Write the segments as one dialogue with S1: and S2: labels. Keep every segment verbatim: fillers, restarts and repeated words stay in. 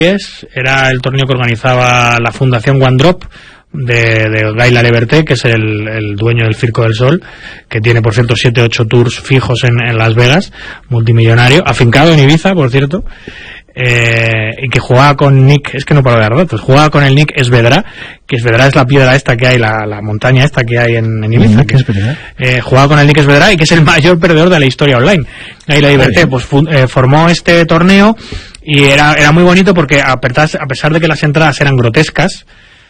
S1: Era el torneo que organizaba la Fundación One Drop de, de Guy Laliberté, que es el, el dueño del Circo del Sol, que tiene, por cierto, siete ocho tours fijos en, en Las Vegas, multimillonario, afincado en Ibiza, por cierto, eh, y que jugaba con Nick, es que no paro de dar datos, jugaba con el Nick Esvedra, que Esvedra es la piedra esta que hay, la, la montaña esta que hay en, en Ibiza, que, eh, jugaba con el Nick Esvedra y que es el mayor perdedor de la historia online. Guy Laliberté, pues fu- eh, formó este torneo. Y era, era muy bonito porque a pesar, a pesar de que las entradas eran grotescas,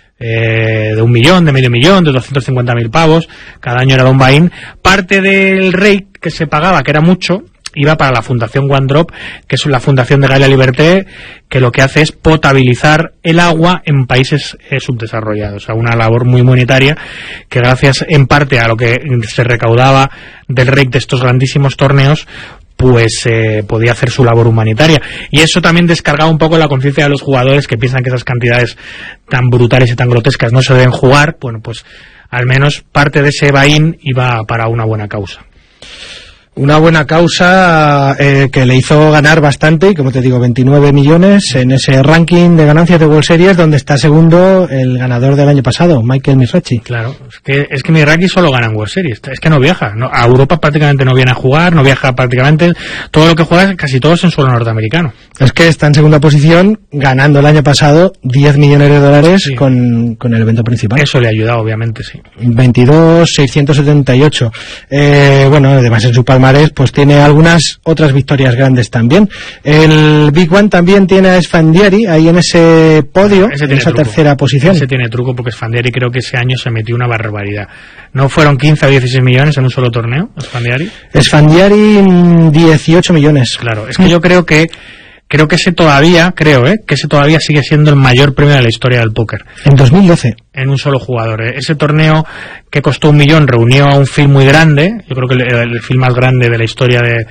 S1: eh, de un millón, de medio millón, de doscientos cincuenta mil pavos, cada año era Don Bain, parte del rate que se pagaba, que era mucho, iba para la Fundación One Drop, que es la fundación de Guy Laliberté, que lo que hace es potabilizar el agua en países eh, subdesarrollados. O sea, una labor muy monetaria que, gracias en parte a lo que se recaudaba del rate de estos grandísimos torneos, pues eh, podía hacer su labor humanitaria. Y eso también descargaba un poco la conciencia de los jugadores, que piensan que esas cantidades tan brutales y tan grotescas no se deben jugar. Bueno, pues al menos parte de ese buy-in iba para una buena causa.
S2: Una buena causa eh, que le hizo ganar bastante, y como te digo, veintinueve millones en ese ranking de ganancias de World Series, donde está segundo el ganador del año pasado, Michael Mizrachi.
S1: Claro, es que, es que Mizrachi solo gana en World Series, es que no viaja, no, a Europa prácticamente no viene a jugar, no viaja prácticamente, todo lo que juega, casi todo es en suelo norteamericano.
S2: Es que está en segunda posición, ganando el año pasado diez millones de dólares, sí, con, con el evento principal.
S1: Eso le ha ayudado, obviamente, sí.
S2: veintidós mil seiscientos setenta y ocho. Eh, bueno, además en su palmarés, pues tiene algunas otras victorias grandes también. El Big One también tiene a Esfandiari ahí en ese podio, ese en esa truco. tercera posición.
S1: Ese tiene truco porque Esfandiari creo que ese año se metió una barbaridad. ¿No fueron quince o dieciséis millones en un solo torneo, Esfandiari?
S2: Esfandiari, dieciocho millones.
S1: Claro, es que yo creo que Creo que ese todavía, creo, ¿eh? que ese todavía sigue siendo el mayor premio de la historia del póker.
S2: En dos mil doce.
S1: En un solo jugador. ¿eh? Ese torneo que costó un millón reunió a un film muy grande, yo creo que el, el film más grande de la historia de,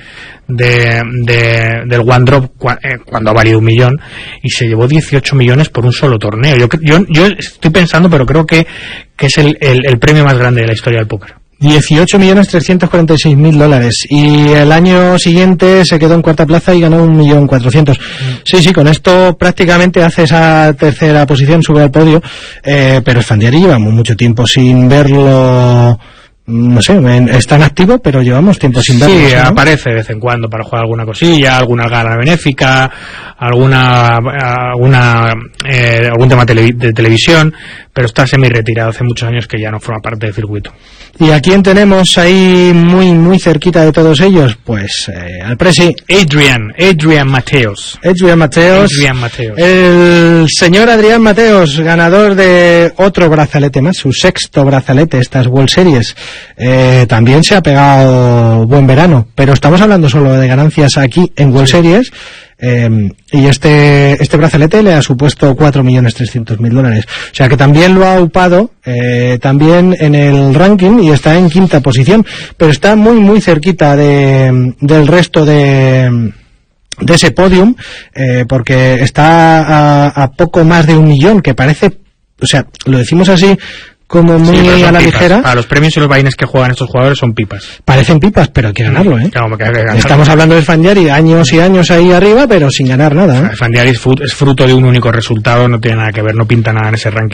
S1: de, de del One Drop cua, eh, cuando ha valido un millón, y se llevó dieciocho millones por un solo torneo. Yo, yo, yo estoy pensando, pero creo que, que es el, el, el premio más grande de la historia del póker.
S2: dieciocho millones trescientos cuarenta y seis mil dólares, y el año siguiente se quedó en cuarta plaza y ganó un millón cuatrocientos. Sí, sí, con esto prácticamente hace esa tercera posición, sube al podio, eh, pero Esfandiari llevamos mucho tiempo sin verlo, no sé, está en activo, pero llevamos tiempo sin verlo.
S1: Sí,
S2: ¿no?
S1: Aparece de vez en cuando para jugar alguna cosilla, alguna gala benéfica, alguna, alguna eh, algún tema tele, de televisión, pero está semi-retirado, hace muchos años que ya no forma parte del circuito.
S2: ¿Y a quién tenemos ahí muy muy cerquita de todos ellos? Pues eh, al presi
S1: Adrian, Adrian Mateos.
S2: Adrian Mateos.
S1: Adrian Mateos.
S2: El señor Adrián Mateos, ganador de otro brazalete más, su sexto brazalete, estas World Series. Eh, también se ha pegado buen verano, pero estamos hablando solo de ganancias aquí en World sí. Series. Eh, y este este brazalete le ha supuesto cuatro millones trescientos mil dólares, o sea que también lo ha upado eh, también en el ranking y está en quinta posición, pero está muy muy cerquita de del resto de de ese podium, eh, porque está a, a poco más de un millón, que parece, o sea, lo decimos así como muy sí, a la
S1: pipas.
S2: ligera.
S1: Para los premios y los vaines que juegan estos jugadores son pipas.
S2: Parecen pipas, pero hay que ganarlo, ¿eh?
S1: Claro, que hay que ganarlo.
S2: Estamos hablando de Esfandiari, años y años ahí arriba, pero sin ganar nada, ¿eh?
S1: Esfandiari es fruto de un único resultado, no tiene nada que ver, no pinta nada en ese ranking.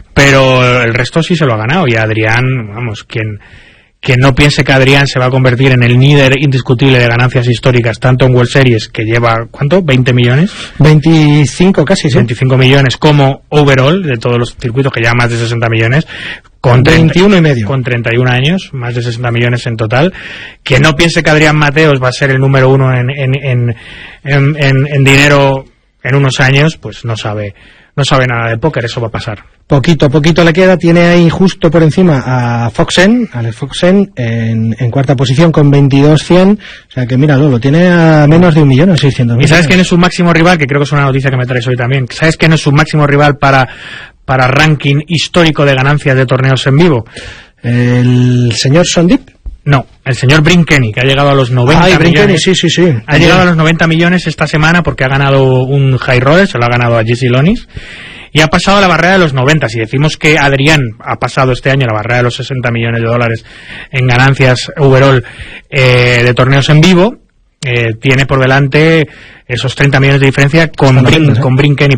S1: Pero el resto sí se lo ha ganado, y Adrián, vamos, quien... Quien no piense que Adrián se va a convertir en el líder indiscutible de ganancias históricas, tanto en World Series, que lleva, ¿cuánto? ¿veinte millones?
S2: veinticinco casi, sí.
S1: veinticinco millones, como overall, de todos los circuitos, que lleva más de sesenta millones. Con
S2: veintiuno y medio.
S1: Con treinta y un años, más de sesenta millones en total. Quien no piense que Adrián Mateos va a ser el número uno en, en, en, en, en, en dinero en unos años, pues no sabe, no sabe nada de póker, eso va a pasar.
S2: Poquito, poquito le queda, tiene ahí justo por encima a Foxen, Alex Foxen, en, en cuarta posición con veintidós cien, o sea que míralo, lo tiene a menos de un millón, a seiscientos mil.
S1: ¿Y sabes quién es su máximo rival? Que creo que es una noticia que me traes hoy también. ¿Sabes quién es su máximo rival para, para ranking histórico de ganancias de torneos en vivo?
S2: ¿El señor Sondip?
S1: No, el señor Brinkeny, que ha llegado a los noventa
S2: Ay,
S1: millones.
S2: Brinkeny, sí, sí, sí.
S1: Ha llegado a los noventa millones esta semana porque ha ganado un high roller, se lo ha ganado a Jesse Lonis. Y ha pasado la barrera de los noventa. Si decimos que Adrián ha pasado este año la barrera de los sesenta millones de dólares en ganancias overall eh, de torneos en vivo, eh, tiene por delante esos treinta millones de diferencia con, Brin,
S2: ¿eh?
S1: con Brinken y